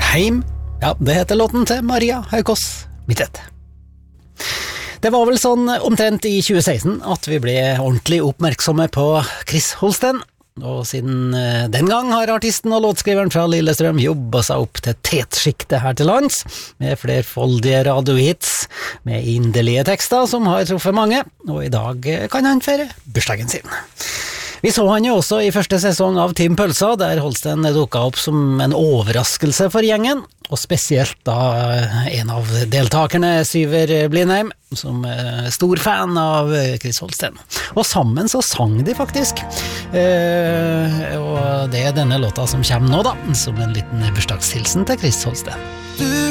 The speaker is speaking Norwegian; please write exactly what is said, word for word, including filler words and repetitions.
Heim. Ja, det heter låten til Maria Haukås Midtvedt. Det var vel sånn omtrent i tjue seksten at vi ble ordentlig oppmerksomme på Chris Holsten, og siden den gang har artisten og låtskriveren fra Lillestrøm jobbet seg opp til tetsjiktet her til lands, med flerfoldige radiohits, med inderlige tekster som har truffet mange, og i dag kan han feire bursdagen sin. Vi så han jo også i første sesong av Team Pølsa, der Holsten dukket opp som en overraskelse for gjengen, og spesielt da en av deltakerne, Syver Blindheim, som er stor fan av Chris Holsten. Og sammen så sang de faktisk. Eh, og det er denne låta som kommer nå da, som en liten bursdagshilsen til Chris Holsten.